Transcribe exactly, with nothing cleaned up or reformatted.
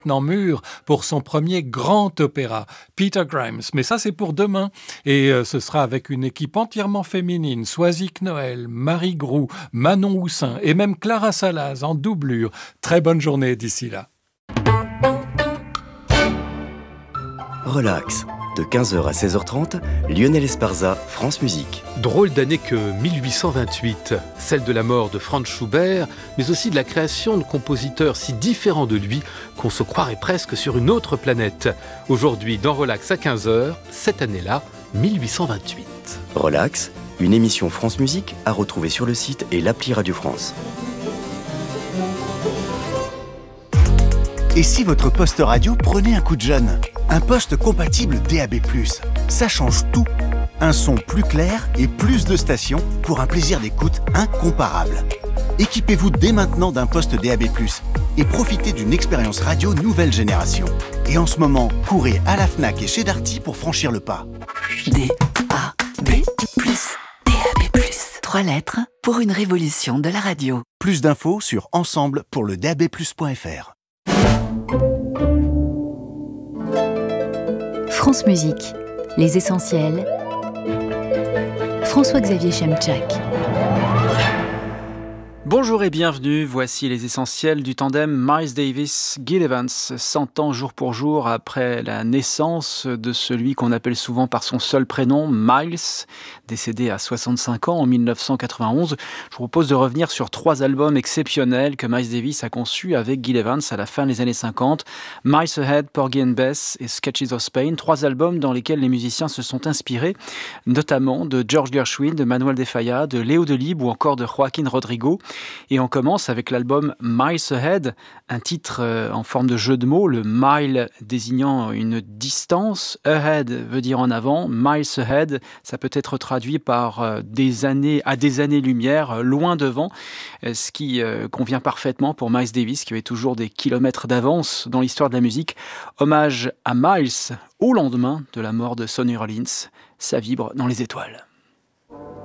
maintenant mûr pour son premier grand opéra, Peter Grimes. Mais ça, c'est pour demain. Et euh, ce sera avec une équipe entièrement féminine. Soisic Noël, Marie Groux, Manon Houssin et même Clara Salaz en doublure. Très bonne journée d'ici là. Relax. De quinze heures à seize heures trente, Lionel Esparza, France Musique. Drôle d'année que mille huit cent vingt-huit, celle de la mort de Franz Schubert, mais aussi de la création de compositeurs si différents de lui qu'on se croirait presque sur une autre planète. Aujourd'hui, dans Relax à quinze heures, cette année-là, mille huit cent vingt-huit. Relax, une émission France Musique à retrouver sur le site et l'appli Radio France. Et si votre poste radio prenait un coup de jeune ? Un poste compatible D A B plus, ça change tout. Un son plus clair et plus de stations pour un plaisir d'écoute incomparable. Équipez-vous dès maintenant d'un poste D A B plus et profitez d'une expérience radio nouvelle génération. Et en ce moment, courez à la Fnac et chez Darty pour franchir le pas. D A B plus, D A B plus. Trois lettres pour une révolution de la radio. Plus d'infos sur ensemble pour le D A B plus point F R. France Musique, les essentiels. François-Xavier Chemchak. Bonjour et bienvenue, voici les essentiels du tandem Miles Davis-Gil Evans, cent ans jour pour jour après la naissance de celui qu'on appelle souvent par son seul prénom, Miles, décédé à soixante-cinq ans en mille neuf cent quatre-vingt-onze. Je vous propose de revenir sur trois albums exceptionnels que Miles Davis a conçus avec Gil Evans à la fin des années cinquante, Miles Ahead, Porgy and Bess et Sketches of Spain, trois albums dans lesquels les musiciens se sont inspirés, notamment de George Gershwin, de Manuel de Falla, de Léo Delibes ou encore de Joaquín Rodrigo. Et on commence avec l'album Miles Ahead, un titre en forme de jeu de mots, le mile désignant une distance, ahead veut dire en avant, Miles Ahead, ça peut être traduit par des années, à des années-lumière, loin devant, ce qui convient parfaitement pour Miles Davis, qui avait toujours des kilomètres d'avance dans l'histoire de la musique. Hommage à Miles au lendemain de la mort de Sonny Rollins, ça vibre dans les étoiles.